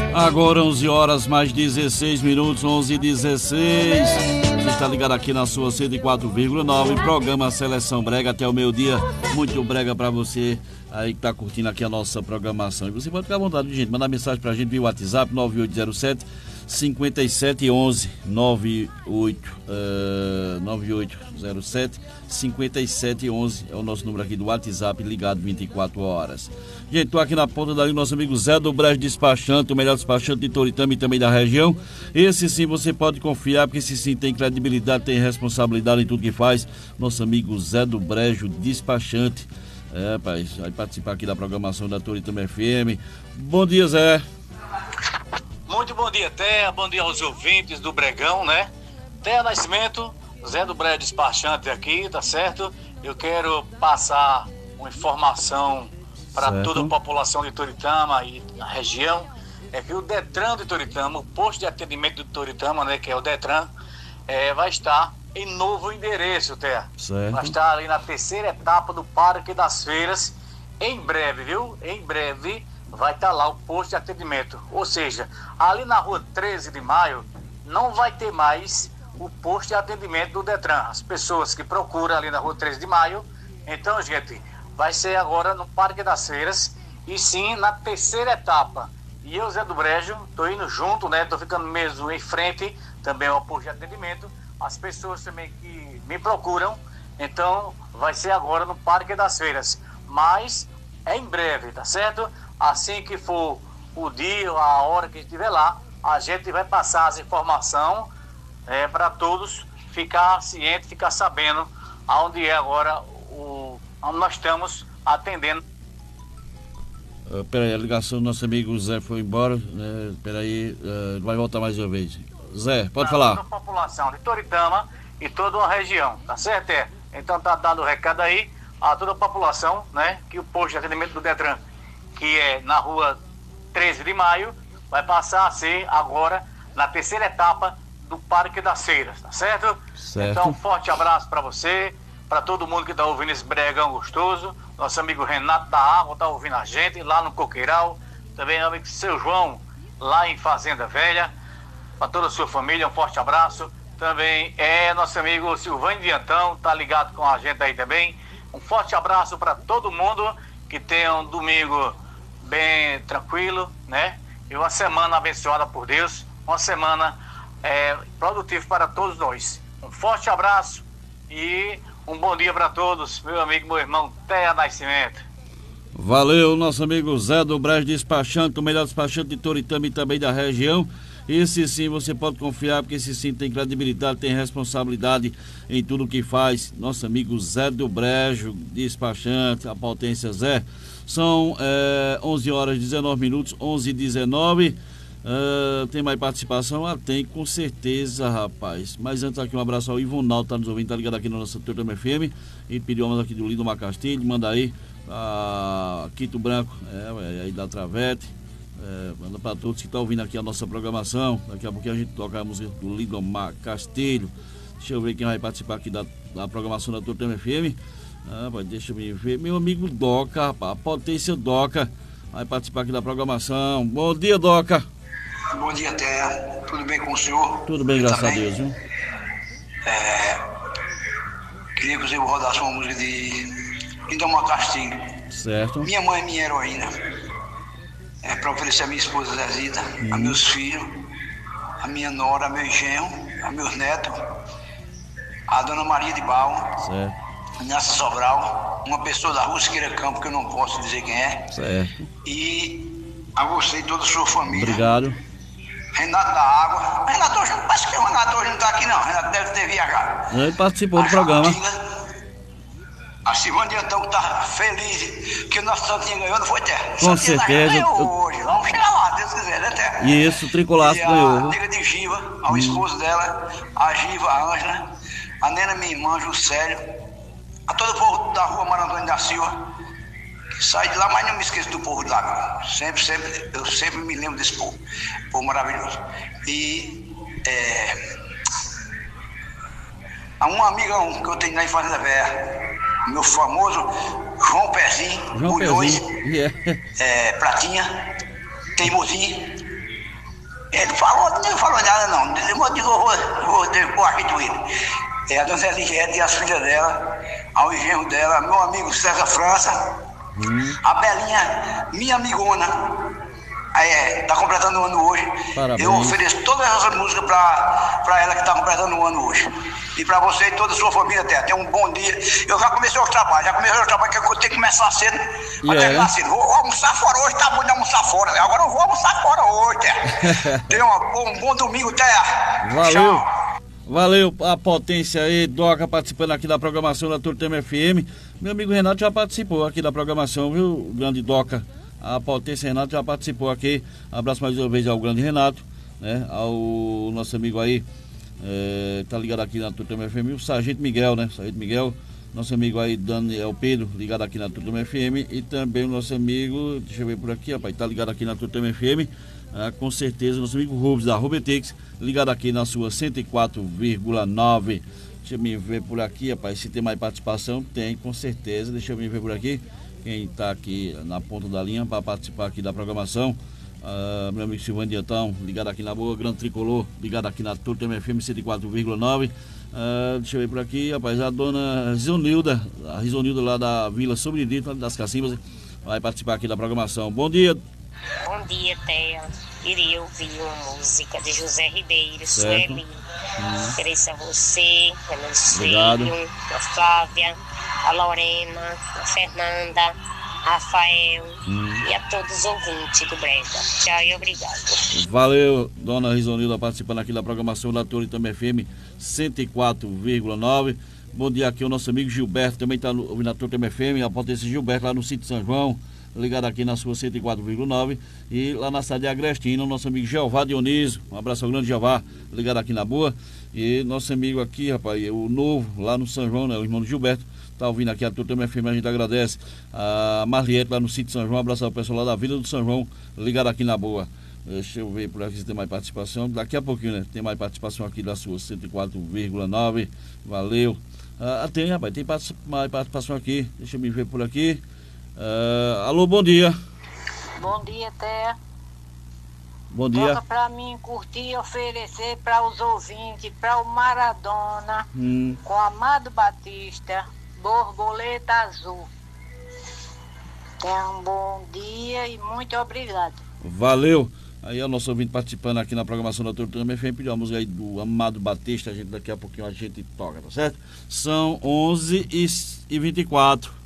Agora 11 horas mais 16 minutos, 11h16. Você está ligado aqui na sua 104,9, programa Seleção Brega até o meio-dia. Muito brega para você aí que tá curtindo aqui a nossa programação. E você pode ficar à vontade, gente, mandar mensagem pra gente via WhatsApp 9807 5711 9807 5711 é o nosso número aqui do WhatsApp, ligado 24 horas. Gente, tô aqui na ponta da linha, nosso amigo Zé do Brejo Despachante, o melhor despachante de Toritama e também da região. Esse sim você pode confiar, porque esse sim tem credibilidade, tem responsabilidade em tudo que faz. Nosso amigo Zé do Brejo Despachante. Rapaz, vai participar aqui da programação da Toritama FM. Bom dia, Zé. Muito bom dia, Terra. Bom dia aos ouvintes do Bregão, né? Terra Nascimento, Zé do Brejo Despachante aqui, tá certo? Eu quero passar uma informação para toda a população de Toritama e a região. É que o Detran de Toritama, o posto de atendimento de Toritama, né, que é o Detran, vai estar em novo endereço, Terra. Certo. Vai estar ali na terceira etapa do Parque das Feiras. Em breve, viu? Em breve vai estar lá o posto de atendimento. Ou seja, ali na rua 13 de maio não vai ter mais o posto de atendimento do Detran. As pessoas que procuram ali na rua 13 de maio, então, gente, vai ser agora no Parque das Feiras e sim na terceira etapa. E eu, Zé do Brejo, tô indo junto, né? Tô ficando mesmo em frente também ao posto de atendimento. As pessoas também que me procuram, então vai ser agora no Parque das Feiras. Mas é em breve, tá certo? Assim que for o dia, a hora que estiver lá, a gente vai passar as informações para todos ficar ciente, ficar sabendo aonde é agora onde nós estamos atendendo. Peraí, a ligação do nosso amigo Zé foi embora. Peraí, vai voltar mais uma vez. Zé, pode falar. Toda a população de Toritama e toda a região, tá certo? Então tá dando o recado aí a toda a população, né? Que o posto de atendimento do Detran, que é na rua 13 de maio, vai passar a ser agora na terceira etapa do Parque das Feiras, tá certo? Certo. Então, um forte abraço para você, para todo mundo que tá ouvindo esse Bregão gostoso. Nosso amigo Renato da Água tá ouvindo a gente lá no Coqueiral. Também meu amigo Seu João, lá em Fazenda Velha. Para toda a sua família, um forte abraço. Também nosso amigo Silvânio Diantão, tá ligado com a gente aí também. Um forte abraço para todo mundo, que tenha um domingo bem tranquilo, né? E uma semana abençoada por Deus, uma semana produtiva para todos nós. Um forte abraço e um bom dia para todos, meu amigo, meu irmão Terra Nascimento. Valeu, nosso amigo Zé do Brejo Despachante, o melhor despachante de Toritama e também da região. Esse sim você pode confiar, porque esse sim tem credibilidade, tem responsabilidade em tudo que faz. Nosso amigo Zé do Brejo Despachante, a potência Zé. São 11 horas e 19 minutos, 11h19. Tem mais participação? Tem, com certeza, rapaz. Mas antes aqui um abraço ao Ivonaldo, tá nos ouvindo, tá ligado aqui na nossa Toritama FM. E pediu aqui do Lindomar Castilho, manda aí a Quito Branco, aí da Travete. Manda para todos que estão ouvindo aqui a nossa programação. Daqui a pouquinho a gente toca a música do Lindomar Castilho. Deixa eu ver quem vai participar aqui da programação da Toritama FM. Deixa eu ver. Meu amigo Doca, rapaz, a potência Doca vai participar aqui da programação. Bom dia, Doca. Bom dia, Terra. Tudo bem com o senhor? Tudo bem, graças a Deus, viu? Queria que você rodasse uma música de Lindomar Castilho. Certo. Minha mãe é minha heroína. Para oferecer a minha esposa Zezita, a meus filhos, a minha nora, a meu genro, a meus netos, a dona Maria de Bal, Nessa Sobral, uma pessoa da Rua Siqueira Campo, que eu não posso dizer quem é. Certo. E a você e toda a sua família. Obrigado. Renato da Água. Renato hoje, parece que o Renato hoje não está aqui não. Renato deve ter viajado. Ele participou do programa. A Silvânia Diantão, que está feliz que o nosso Santinha ganhou, não foi, Terra? Com certeza. Hoje. Vamos chegar lá, Deus quiser, né, Terra? Isso, o Tricolaço ganhou. A nega de Giva, ao esposo dela, a Giva, a Ângela, a Nena, minha irmã, Juscelio, a todo o povo da rua Marantônio da Silva, que sai de lá, mas não me esqueço do povo de lá. Eu sempre me lembro desse povo maravilhoso. E há um amigão que eu tenho lá em Fazenda Velha, meu famoso João Pezinho, Bulhões, Pratinha, Teimosinho, Ele falou, não falou nada não. Eu digo, vou depor aqui do ele. A dona Eligete e as filhas dela, ao engenho dela, meu amigo César França, a Belinha, minha amigona, tá completando o ano hoje. Parabéns. Eu ofereço todas essas músicas para ela que está completando o ano hoje. E para você e toda a sua família até. Tenha um bom dia. Eu já comecei o trabalho, que eu tenho que começar cedo. Para terminar cedo. Vou almoçar fora hoje, tá bom de almoçar fora. Agora eu vou almoçar fora hoje, Té. Tenha um bom domingo, Té. Valeu. Tchau. Valeu a potência aí, Doca, participando aqui da programação da Turitama FM. Meu amigo Renato já participou aqui da programação, viu, grande Doca? A potência Renato já participou aqui. Abraço mais uma vez ao grande Renato, né? Ao nosso amigo aí, tá ligado aqui na Turitama FM, o Sargento Miguel, né? Sargento Miguel, nosso amigo aí, Daniel Pedro, ligado aqui na Turitama FM. E também o nosso amigo, deixa eu ver por aqui, rapaz, tá ligado aqui na Turitama FM. Com certeza, nosso amigo Rubens da Rubetex, ligado aqui na sua 104,9. Deixa eu me ver por aqui, rapaz, se tem mais participação, tem, com certeza. Deixa eu me ver por aqui, quem está aqui na ponta da linha para participar aqui da programação. Meu amigo Silvano Diantão, ligado aqui na boa, Grande Tricolor, ligado aqui na Turitama FM 104,9. Deixa eu ver por aqui, rapaz, a dona Risonilda, lá da Vila Sobredito, das Cacimbas, vai participar aqui da programação. Bom dia. Bom dia, Té. Iria ouvir uma música de José Ribeiro, Sueli. Ofereço a você, a meus filhos, a Flávia, a Lorena, a Fernanda, a Rafael e a todos os ouvintes do Brega. Tchau e obrigado. Valeu, dona Risonilda, participando aqui da programação da Turitama FM 104,9. Bom dia aqui o nosso amigo Gilberto, também está ouvindo a Turitama FM, a potência Gilberto lá no sítio São João, ligado aqui na sua 104,9. E lá na cidade de Agrestina, o nosso amigo Jeová Dionísio, um abraço ao grande Jeová, ligado aqui na boa. E nosso amigo aqui, rapaz, o novo, lá no São João, né, o irmão do Gilberto, tá ouvindo aqui a Turitama FM, a gente agradece. A Marliette lá no sítio São João, um abraço ao pessoal lá da Vila do São João, ligado aqui na boa. Deixa eu ver por aqui se tem mais participação, daqui a pouquinho, né, tem mais participação aqui da sua 104,9, valeu. Tem, rapaz, tem mais participação aqui, deixa eu me ver por aqui. Alô, bom dia. Bom dia, Té. Bom dia. Toca pra mim curtir e oferecer para os ouvintes, para o Maradona, com Amado Batista, Borboleta Azul. Tenha um bom dia e muito obrigado. Valeu. Aí é o nosso ouvinte participando aqui na programação da Turitama FM, pediu a música aí do Amado Batista, daqui a pouquinho a gente toca, tá certo? São 11h24.